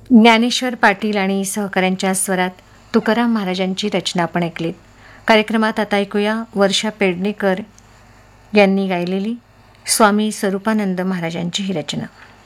ज्ञानेश्वर पाटील आणि सहकाऱ्यांच्या स्वरात तुकाराम महाराजांची रचना आपण ऐकलीत. कार्यक्रमात आता ऐकूया वर्षा पेडणेकर यांनी गायलेली स्वामी स्वरूपानंद महाराजांची ही रचना.